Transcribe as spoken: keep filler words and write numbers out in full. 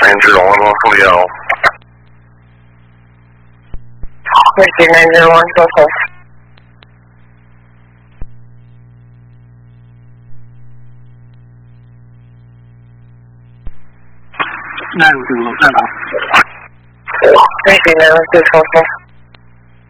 nine zero one one Julio. Whiskey nine zero one social. nine two 六三八。 Whiskey nine one two social.